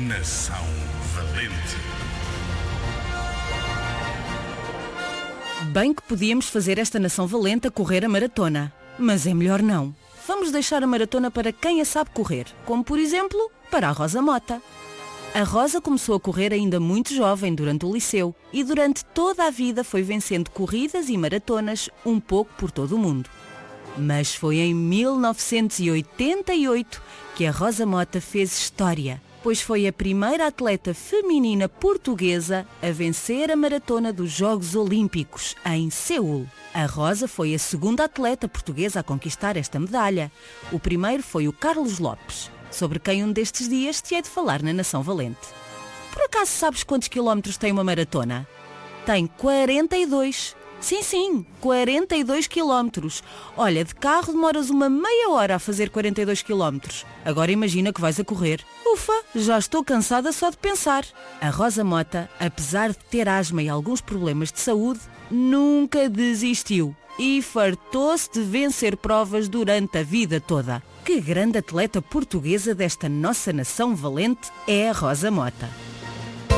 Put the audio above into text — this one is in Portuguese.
Nação Valente. Bem que podíamos fazer esta nação valente a correr a maratona. Mas é melhor não. Vamos deixar a maratona para quem a sabe correr. Como, por exemplo, para a Rosa Mota. A Rosa começou a correr ainda muito jovem durante o liceu e durante toda a vida foi vencendo corridas e maratonas um pouco por todo o mundo. Mas foi em 1988 que a Rosa Mota fez história, pois foi a primeira atleta feminina portuguesa a vencer a maratona dos Jogos Olímpicos, em Seul. A Rosa foi a segunda atleta portuguesa a conquistar esta medalha. O primeiro foi o Carlos Lopes, sobre quem um destes dias te hei de falar na Nação Valente. Por acaso sabes quantos quilómetros tem uma maratona? Tem 42. Sim, 42 quilómetros. Olha, de carro demoras uma meia hora a fazer 42 quilómetros. Agora imagina que vais a correr. Ufa, já estou cansada só de pensar. A Rosa Mota, apesar de ter asma e alguns problemas de saúde, nunca desistiu e fartou-se de vencer provas durante a vida toda. Que grande atleta portuguesa desta nossa nação valente é a Rosa Mota.